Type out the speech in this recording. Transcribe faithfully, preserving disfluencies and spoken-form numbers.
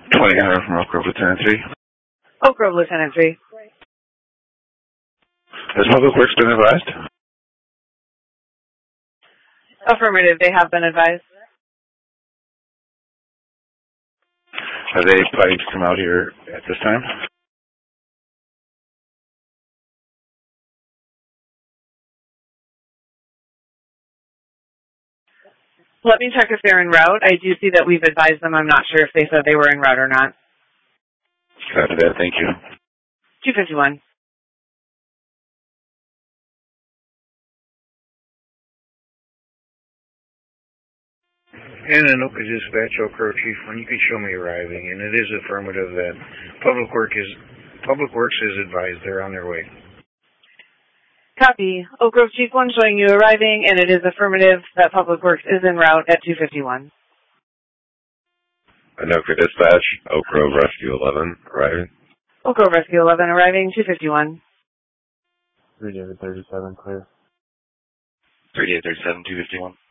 twenty hundred from Oak Grove, Lieutenant three. Oak Grove, Lieutenant three. Has Public Works been advised? Affirmative, they have been advised. Are they planning to come out here at this time? Let me check if they're en route. I do see that we've advised them. I'm not sure if they said they were en route or not. Copy that, thank you. two fifty-one. And Anoka Dispatch, Oak Grove Chief, when you could show me arriving, and it is affirmative that Public Work is Public Works is advised they're on their way. Copy. Oak Grove Chief one showing you arriving, and it is affirmative that Public Works is en route at two fifty-one. Anoka Dispatch, Oak Grove Rescue eleven, arriving. Oak Grove Rescue eleven arriving, two fifty-one. three David thirty-seven, clear. three David thirty-seven, two fifty-one.